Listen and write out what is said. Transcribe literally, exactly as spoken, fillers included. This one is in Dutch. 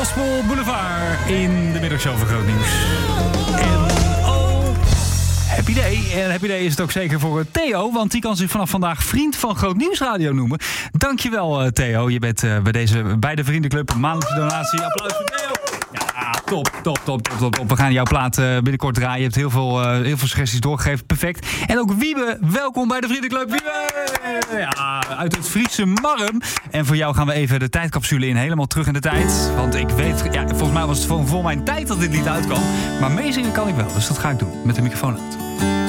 Gospel Boulevard in de middagshow van Groot Nieuws. En oh, happy day. En happy day is het ook zeker voor Theo, want die kan zich vanaf vandaag vriend van Groot Nieuws Radio noemen. Dankjewel Theo, je bent uh, bij deze bij de Vriendenclub. Maandelijkse donatie. Applaus voor Theo. Ja, top, top, top, top, top, top. We gaan jouw plaat uh, binnenkort draaien. Je hebt heel veel, uh, heel veel suggesties doorgegeven. Perfect. En ook Wiebe, welkom bij de Vriendenclub. Wiebe! Ja, uit het Friese Marm. En voor jou gaan we even de tijdcapsule in, helemaal terug in de tijd. Want ik weet, ja, volgens mij was het voor, voor mijn tijd dat dit lied uitkwam. Maar meezingen kan ik wel, dus dat ga ik doen. Met de microfoon uit.